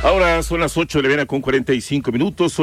Ahora son las 8 de la mañana con 45 minutos,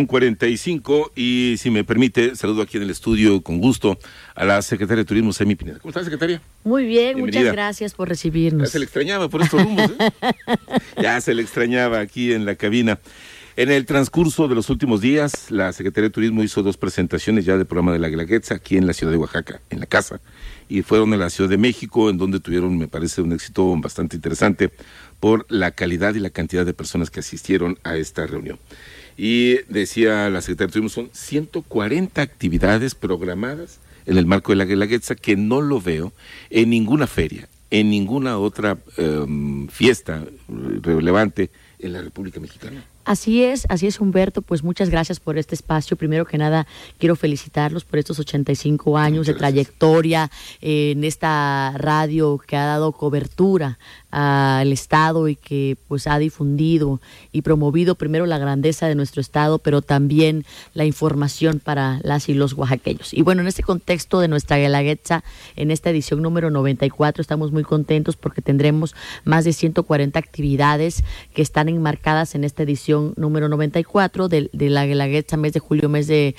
8:45, y si me permite, saludo aquí en el estudio con gusto a la secretaria de Turismo, Saimi Pineda. ¿Cómo está, secretaria? Muy bien, bienvenida. Muchas gracias por recibirnos. Ya se le extrañaba por estos rumbos, ¿eh? Ya se le extrañaba aquí en la cabina. En el transcurso de los últimos días, la Secretaría de Turismo hizo 2 presentaciones ya del programa de la Guelaguetza aquí en la ciudad de Oaxaca, en la casa, y fueron a la Ciudad de México, en donde tuvieron, me parece, un éxito bastante interesante por la calidad y la cantidad de personas que asistieron a esta reunión. Y decía la Secretaría de Turismo, son 140 actividades programadas en el marco de la Guelaguetza, que no lo veo en ninguna feria, en ninguna otra fiesta relevante en la República Mexicana. Así es, Humberto, pues muchas gracias por este espacio. Primero que nada, quiero felicitarlos por estos 85 años de trayectoria en esta radio que ha dado cobertura al Estado y que pues ha difundido y promovido primero la grandeza de nuestro Estado, pero también la información para las y los oaxaqueños. Y bueno, en este contexto de nuestra Guelaguetza, en esta edición número 94, estamos muy contentos porque tendremos más de 140 actividades que están enmarcadas en esta edición número 94 de la Guelaguetza, mes de julio, mes de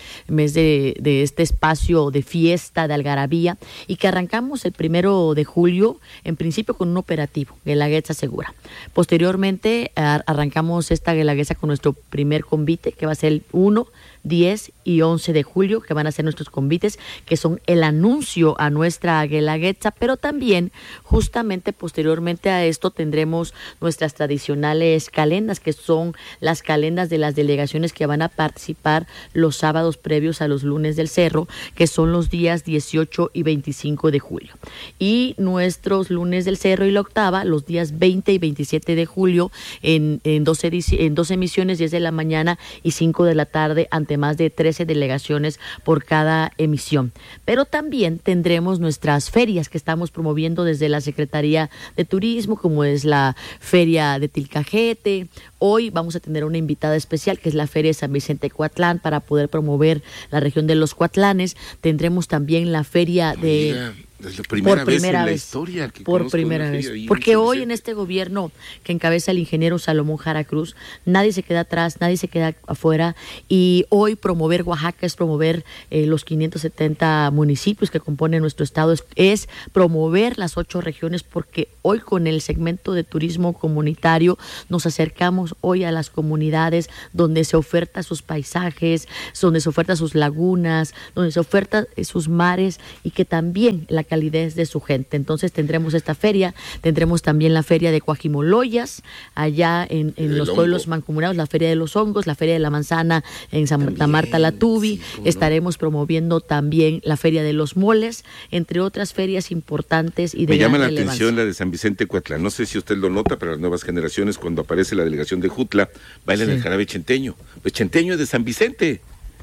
este espacio de fiesta, de algarabía, y que arrancamos el 1 de julio, en principio con un operativo, Guelaguetza Segura. Posteriormente arrancamos esta Guelaguetza con nuestro primer convite, que va a ser el 1, 10 y 11 de julio, que van a ser nuestros convites, que son el anuncio a nuestra Guelaguetza, pero también justamente posteriormente a esto tendremos nuestras tradicionales calendas, que son las calendas de las delegaciones que van a participar los sábados previos a los lunes del cerro, que son los días 18 y 25 de julio. Y nuestros lunes del cerro y la octava, los días 20 y 27 de julio, en 2 emisiones, 10 de la mañana y 5 de la tarde, ante más de 13 delegaciones por cada emisión. Pero también tendremos nuestras ferias que estamos promoviendo desde la Secretaría de Turismo, como es la Feria de Tilcajete. Hoy vamos a tener una invitada especial, que es la Feria de San Vicente Coatlán, para poder promover la región de los Coatlanes. Tendremos también la Feria de... Es la primera vez en la historia que por primera vez. Porque hoy en este gobierno que encabeza el ingeniero Salomón Jara Cruz, nadie se queda atrás, nadie se queda afuera, y hoy promover Oaxaca es promover los 570 municipios que componen nuestro estado, es promover las 8 regiones, porque hoy con el segmento de turismo comunitario nos acercamos hoy a las comunidades donde se oferta sus paisajes, donde se oferta sus lagunas, donde se oferta sus mares, y que también la calidez de su gente. Entonces tendremos esta feria, tendremos también la feria de Coajimoloyas, allá en los pueblos mancomunados, la feria de los hongos, la feria de la manzana en Santa Marta la Tubi, sí, estaremos promoviendo también la feria de los moles, entre otras ferias importantes y de gran relevancia. Me llama la atención la de San Vicente Coatlán, no sé si usted lo nota, para las nuevas generaciones, cuando aparece la delegación de Jutla, bailan el jarabe chenteño. Pues chenteño es de San Vicente.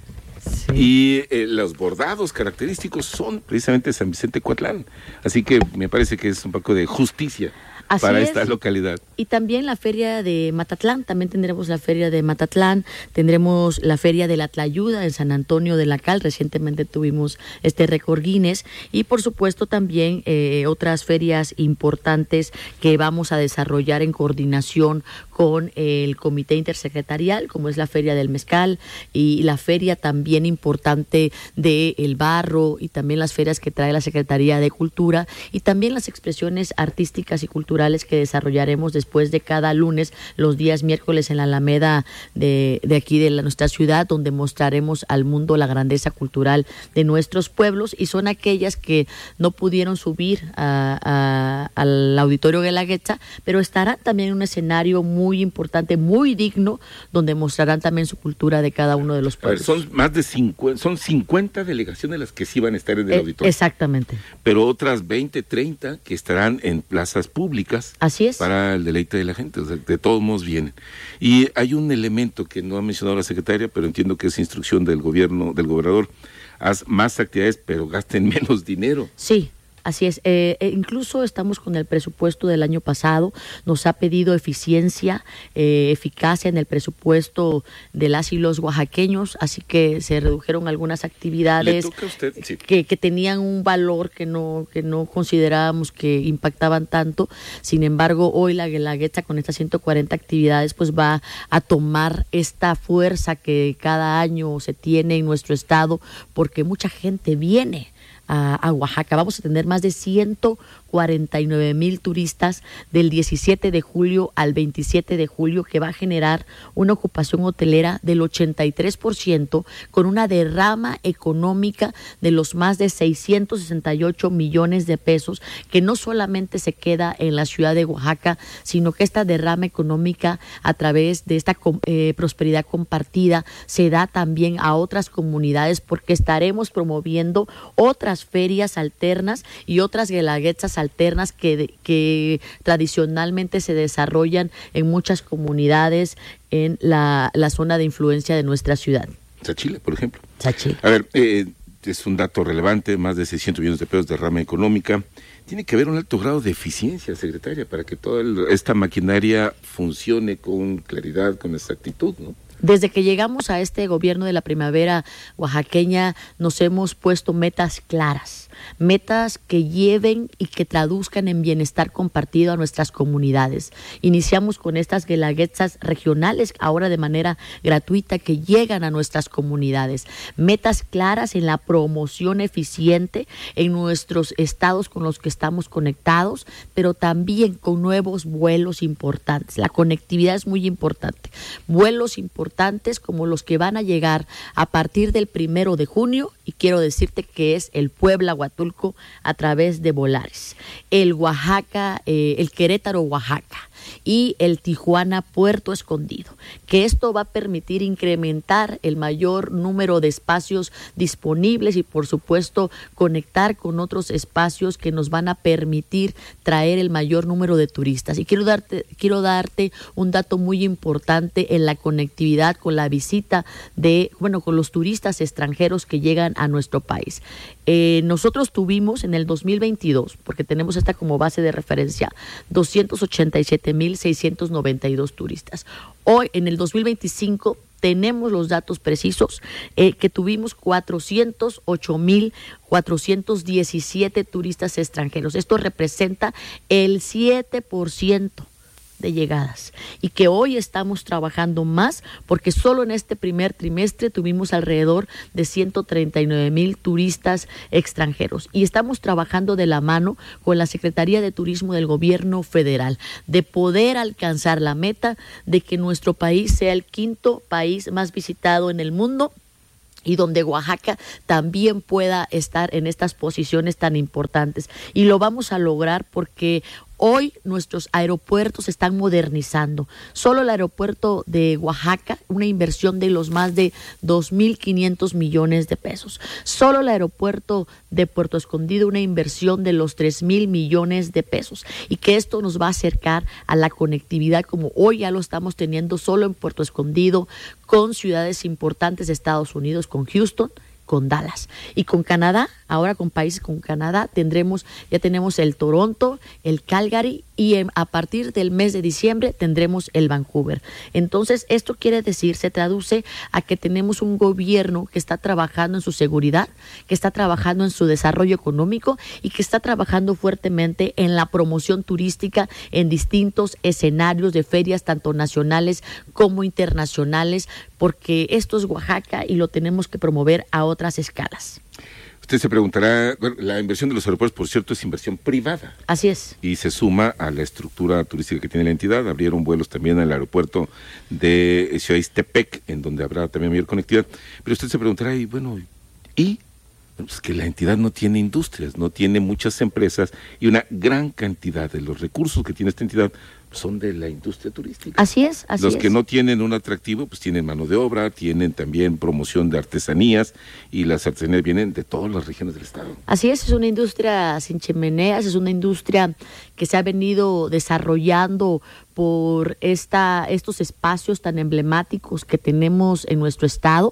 Sí. Y los bordados característicos son precisamente de San Vicente Coatlán. Así que me parece que es un poco de justicia para esta localidad. Y también la feria de Matatlán, también tendremos la feria de Matatlán, tendremos la feria de la Tlayuda en San Antonio de la Cal, recientemente tuvimos este récord Guinness, y por supuesto también otras ferias importantes que vamos a desarrollar en coordinación con el comité intersecretarial, como es la feria del mezcal y la feria también importante del barro, y también las ferias que trae la Secretaría de Cultura, y también las expresiones artísticas y culturales que desarrollaremos después de cada lunes, los días miércoles en la Alameda de aquí de nuestra ciudad, donde mostraremos al mundo la grandeza cultural de nuestros pueblos, y son aquellas que no pudieron subir al auditorio Guelaguetza, pero estarán también en un escenario muy importante, muy digno, donde mostrarán también su cultura de cada uno de los pueblos. A ver, son más de 50 delegaciones las que sí van a estar en el auditorio. Exactamente. Pero otras 20, 30 que estarán en plazas públicas. Así es. Para el deleite de la gente, o sea, de todos modos vienen. Y hay un elemento que no ha mencionado la secretaria, pero entiendo que es instrucción del gobierno, del gobernador: haz más actividades, pero gasten menos dinero. Sí. Así es. Incluso estamos con el presupuesto del año pasado. Nos ha pedido eficiencia, eficacia en el presupuesto de las y los oaxaqueños, así que se redujeron algunas actividades. ¿Le toca a usted? Sí. que tenían un valor que no considerábamos que impactaban tanto. Sin embargo, hoy la Guelaguetza con estas 140 actividades pues va a tomar esta fuerza que cada año se tiene en nuestro estado, porque mucha gente viene a Oaxaca. Vamos a tener más de 149,000 turistas del 17 de julio al 27 de julio, que va a generar una ocupación hotelera del 83%, con una derrama económica de los más de 668 millones de pesos, que no solamente se queda en la ciudad de Oaxaca, sino que esta derrama económica a través de esta prosperidad compartida se da también a otras comunidades, porque estaremos promoviendo otras ferias alternas y otras guelaguetzas alternas que tradicionalmente se desarrollan en muchas comunidades en la zona de influencia de nuestra ciudad. Sachila, por ejemplo. Sachila. A ver, es un dato relevante, más de 600 millones de pesos de derrama económica. Tiene que haber un alto grado de eficiencia, secretaria, para que toda esta maquinaria funcione con claridad, con exactitud, ¿no? Desde que llegamos a este gobierno de la primavera oaxaqueña, nos hemos puesto metas claras, metas que lleven y que traduzcan en bienestar compartido a nuestras comunidades. Iniciamos con estas guelaguetzas regionales, ahora de manera gratuita, que llegan a nuestras comunidades. Metas claras en la promoción eficiente en nuestros estados con los que estamos conectados, pero también con nuevos vuelos importantes. La conectividad es muy importante. Vuelos importantes como los que van a llegar a partir del 1 de junio, y quiero decirte que es el Puebla-Huatulco a través de Volaris, el Oaxaca, el Querétaro-Oaxaca y el Tijuana-Puerto Escondido, que esto va a permitir incrementar el mayor número de espacios disponibles y, por supuesto, conectar con otros espacios que nos van a permitir traer el mayor número de turistas. Y quiero darte un dato muy importante en la conectividad con la visita con los turistas extranjeros que llegan a nuestro país. Nosotros tuvimos en el 2022, porque tenemos esta como base de referencia, 287,692 turistas. Hoy, en el 2025, tenemos los datos precisos, que tuvimos 408,417 turistas extranjeros. Esto representa el 7% de llegadas, y que hoy estamos trabajando más, porque solo en este primer trimestre tuvimos alrededor de 139,000 turistas extranjeros, y estamos trabajando de la mano con la Secretaría de Turismo del Gobierno Federal, de poder alcanzar la meta de que nuestro país sea el 5º país más visitado en el mundo, y donde Oaxaca también pueda estar en estas posiciones tan importantes. Y lo vamos a lograr porque hoy nuestros aeropuertos se están modernizando. Solo el aeropuerto de Oaxaca, una inversión de los más de 2,500 millones de pesos. Solo el aeropuerto de Puerto Escondido, una inversión de los 3,000 millones de pesos. Y que esto nos va a acercar a la conectividad, como hoy ya lo estamos teniendo solo en Puerto Escondido, con ciudades importantes de Estados Unidos, con Houston, con Dallas, y con Canadá. Ahora con países con Canadá ya tenemos el Toronto, el Calgary, y a partir del mes de diciembre tendremos el Vancouver. Entonces, esto quiere decir, se traduce a que tenemos un gobierno que está trabajando en su seguridad, que está trabajando en su desarrollo económico y que está trabajando fuertemente en la promoción turística en distintos escenarios de ferias, tanto nacionales como internacionales, porque esto es Oaxaca y lo tenemos que promover a otras escalas. Usted se preguntará, bueno, la inversión de los aeropuertos, por cierto, es inversión privada. Así es. Y se suma a la estructura turística que tiene la entidad. Abrieron vuelos también al aeropuerto de Ciudad Ixtepec, en donde habrá también mayor conectividad. Pero usted se preguntará, pues que la entidad no tiene industrias, no tiene muchas empresas, y una gran cantidad de los recursos que tiene esta entidad son de la industria turística. Así es, así es. Los que no tienen un atractivo, pues tienen mano de obra, tienen también promoción de artesanías, y las artesanías vienen de todas las regiones del estado. Así es una industria sin chimeneas, es una industria que se ha venido desarrollando por estos espacios tan emblemáticos que tenemos en nuestro estado.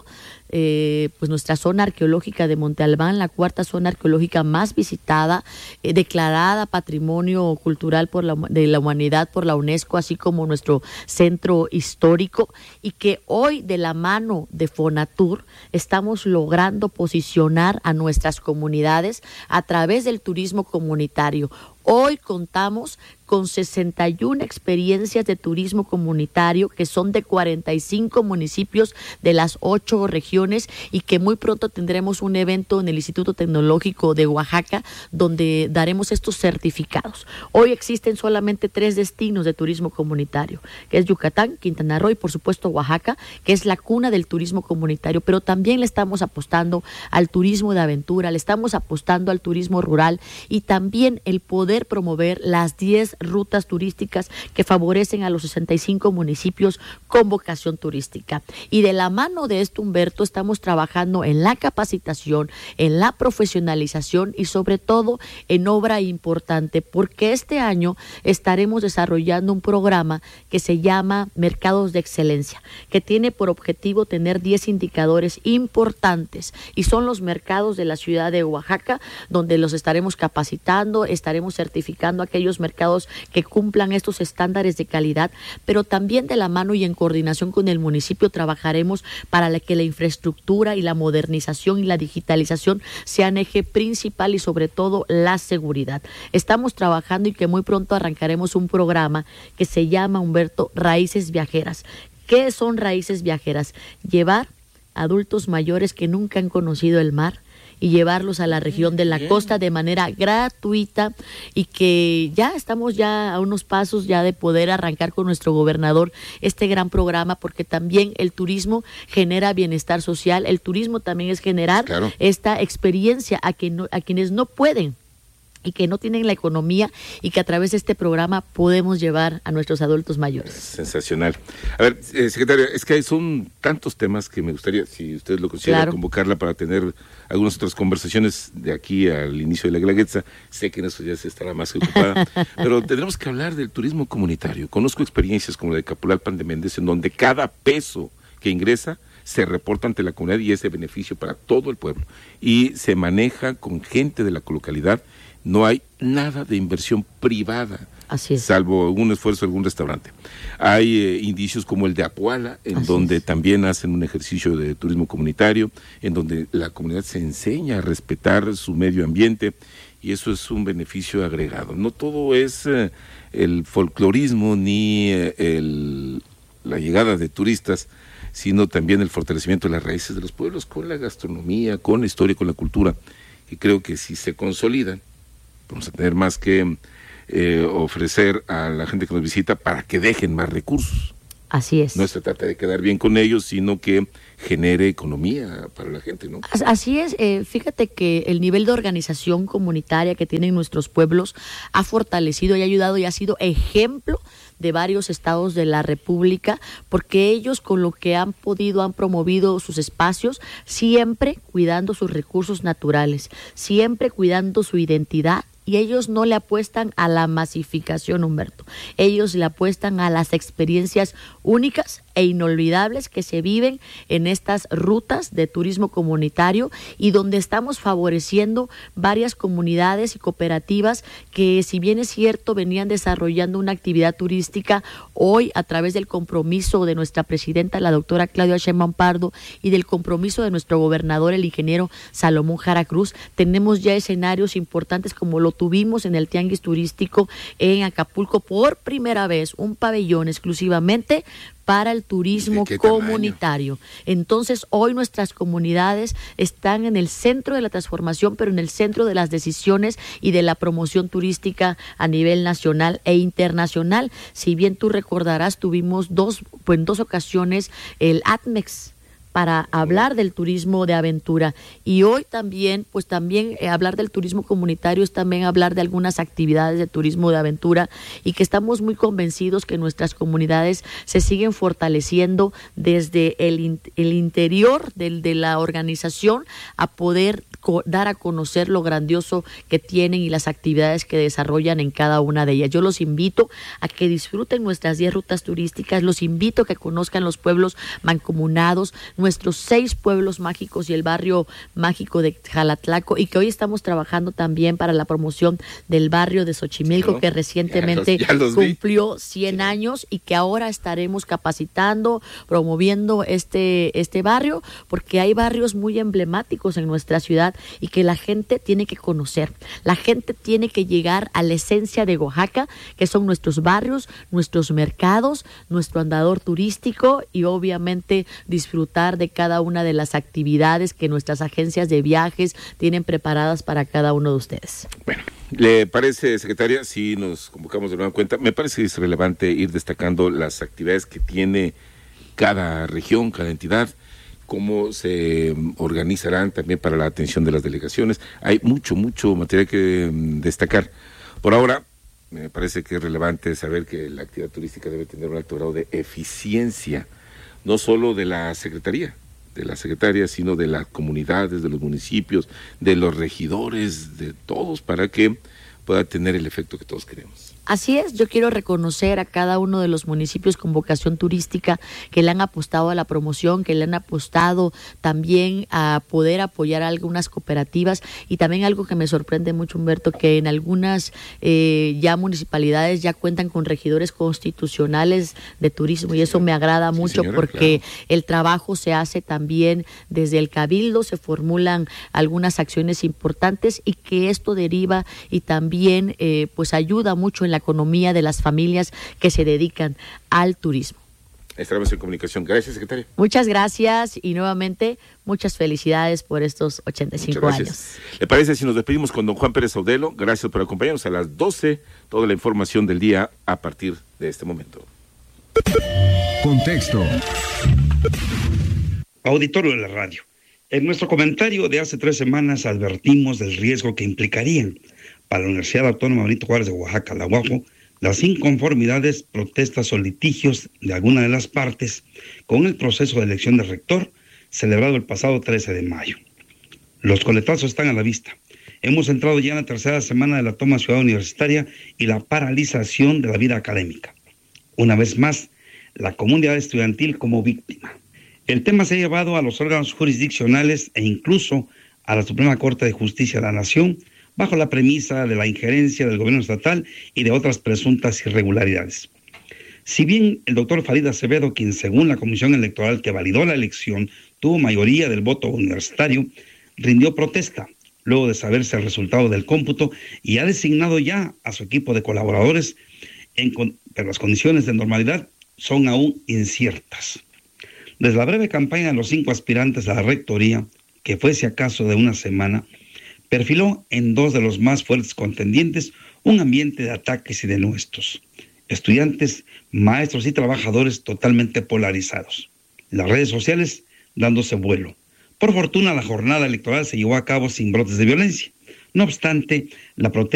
pues nuestra zona arqueológica de Monte Albán, la cuarta zona arqueológica más visitada, declarada Patrimonio Cultural de la Humanidad por la UNESCO, así como nuestro centro histórico, y que hoy de la mano de Fonatur estamos logrando posicionar a nuestras comunidades a través del turismo comunitario. Hoy contamos con 61 experiencias de turismo comunitario que son de 45 municipios de las 8 regiones y que muy pronto tendremos un evento en el Instituto Tecnológico de Oaxaca donde daremos estos certificados. Hoy existen solamente 3 destinos de turismo comunitario, que es Yucatán, Quintana Roo y por supuesto Oaxaca, que es la cuna del turismo comunitario, pero también le estamos apostando al turismo de aventura, le estamos apostando al turismo rural y también el poder promover las 10 rutas turísticas que favorecen a los 65 municipios con vocación turística. Y de la mano de esto, Humberto, estamos trabajando en la capacitación, en la profesionalización y sobre todo en obra importante, porque este año estaremos desarrollando un programa que se llama Mercados de Excelencia, que tiene por objetivo tener 10 indicadores importantes y son los mercados de la ciudad de Oaxaca, donde los estaremos capacitando, estaremos certificando aquellos mercados que cumplan estos estándares de calidad, pero también de la mano y en coordinación con el municipio trabajaremos para que la infraestructura y la modernización y la digitalización sean eje principal y sobre todo la seguridad. Estamos trabajando y que muy pronto arrancaremos un programa que se llama, Humberto, Raíces Viajeras. ¿Qué son Raíces Viajeras? Llevar adultos mayores que nunca han conocido el mar y llevarlos a la región de la costa de manera gratuita y que ya estamos ya a unos pasos ya de poder arrancar con nuestro gobernador este gran programa, porque también el turismo genera bienestar social, el turismo también es generar esta experiencia a quienes no pueden y que no tienen la economía y que a través de este programa podemos llevar a nuestros adultos mayores. Sensacional. A ver, secretaria, es que son tantos temas que me gustaría, si usted lo considera, convocarla para tener algunas otras conversaciones de aquí al inicio de la Guelaguetza. Sé que en eso ya se estará más que ocupada, pero tendremos que hablar del turismo comunitario. Conozco experiencias como la de Capulalpan de Méndez, en donde cada peso que ingresa se reporta ante la comunidad y es de beneficio para todo el pueblo. Y se maneja con gente de la localidad. No hay nada de inversión privada, salvo algún esfuerzo de algún restaurante. Hay indicios como el de Apuala, en donde también hacen un ejercicio de turismo comunitario, en donde la comunidad se enseña a respetar su medio ambiente, y eso es un beneficio agregado. No todo es el folclorismo ni la llegada de turistas, sino también el fortalecimiento de las raíces de los pueblos con la gastronomía, con la historia, con la cultura. Y creo que si se consolidan, vamos a tener más que ofrecer a la gente que nos visita para que dejen más recursos. Así es. No se trata de quedar bien con ellos, sino que genere economía para la gente, ¿no? Así es. Fíjate que el nivel de organización comunitaria que tienen nuestros pueblos ha fortalecido y ha ayudado y ha sido ejemplo de varios estados de la República, porque ellos con lo que han podido han promovido sus espacios, siempre cuidando sus recursos naturales, siempre cuidando su identidad. Y ellos no le apuestan a la masificación, Humberto. Ellos le apuestan a las experiencias únicas e inolvidables que se viven en estas rutas de turismo comunitario y donde estamos favoreciendo varias comunidades y cooperativas que, si bien es cierto, venían desarrollando una actividad turística, hoy a través del compromiso de nuestra presidenta, la doctora Claudia Sheinbaum Pardo, y del compromiso de nuestro gobernador, el ingeniero Salomón Jara Cruz, tenemos ya escenarios importantes como lo tuvimos en el Tianguis Turístico en Acapulco, por primera vez un pabellón exclusivamente para el turismo comunitario. Entonces, hoy nuestras comunidades están en el centro de la transformación, pero en el centro de las decisiones y de la promoción turística a nivel nacional e internacional. Si bien tú recordarás, tuvimos en dos ocasiones el ATMEX para hablar del turismo de aventura, y hoy también, hablar del turismo comunitario es también hablar de algunas actividades de turismo de aventura, y que estamos muy convencidos que nuestras comunidades se siguen fortaleciendo desde el interior de la organización a poder dar a conocer lo grandioso que tienen y las actividades que desarrollan en cada una de ellas. Yo los invito a que disfruten nuestras 10 rutas turísticas, los invito a que conozcan los pueblos mancomunados, nuestros 6 pueblos mágicos y el barrio mágico de Jalatlaco, y que hoy estamos trabajando también para la promoción del barrio de Xochimilco, que recientemente cumplió 100 años, y que ahora estaremos capacitando, promoviendo este barrio, porque hay barrios muy emblemáticos en nuestra ciudad y que la gente tiene que conocer. La gente tiene que llegar a la esencia de Oaxaca, que son nuestros barrios, nuestros mercados, nuestro andador turístico, y obviamente disfrutar de cada una de las actividades que nuestras agencias de viajes tienen preparadas para cada uno de ustedes. Bueno, ¿le parece, secretaria, si nos convocamos de nueva cuenta? Me parece que es relevante ir destacando las actividades que tiene cada región, cada entidad, cómo se organizarán también para la atención de las delegaciones. Hay mucho material que destacar. Por ahora, me parece que es relevante saber que la actividad turística debe tener un alto grado de eficiencia, no solo de la secretaría, sino de las comunidades, de los municipios, de los regidores, de todos, para que pueda tener el efecto que todos queremos. Así es, yo quiero reconocer a cada uno de los municipios con vocación turística que le han apostado a la promoción, que le han apostado también a poder apoyar a algunas cooperativas, y también algo que me sorprende mucho, Humberto, que en algunas ya municipalidades ya cuentan con regidores constitucionales de turismo, y eso me agrada mucho, señora, porque claro, el trabajo se hace también desde el cabildo, se formulan algunas acciones importantes, y que esto deriva y también pues ayuda mucho en la economía de las familias que se dedican al turismo. Estaremos en comunicación. Gracias, secretaria. Muchas gracias, y nuevamente muchas felicidades por estos 85 años. ¿Le parece si nos despedimos con don Juan Pérez Audelo? Gracias por acompañarnos. A las 12, toda la información del día a partir de este momento. Contexto. Auditorio de la radio. En nuestro comentario de hace 3 semanas advertimos del riesgo que implicarían para la Universidad Autónoma Benito Juárez de Oaxaca, la UAJO, las inconformidades, protestas o litigios de alguna de las partes con el proceso de elección de rector celebrado el pasado 13 de mayo. Los coletazos están a la vista. Hemos entrado ya en la 3ª semana de la toma ciudad universitaria y la paralización de la vida académica. Una vez más, la comunidad estudiantil como víctima. El tema se ha llevado a los órganos jurisdiccionales e incluso a la Suprema Corte de Justicia de la Nación, bajo la premisa de la injerencia del gobierno estatal y de otras presuntas irregularidades. Si bien el doctor Farid Acevedo, quien según la Comisión Electoral que validó la elección tuvo mayoría del voto universitario, rindió protesta luego de saberse el resultado del cómputo y ha designado ya a su equipo de colaboradores, pero las condiciones de normalidad son aún inciertas. Desde la breve campaña de los 5 aspirantes a la rectoría, que fue si acaso de una semana, perfiló en 2 de los más fuertes contendientes un ambiente de ataques y denuestos. Estudiantes, maestros y trabajadores totalmente polarizados. Las redes sociales dándose vuelo. Por fortuna, la jornada electoral se llevó a cabo sin brotes de violencia. No obstante, la protesta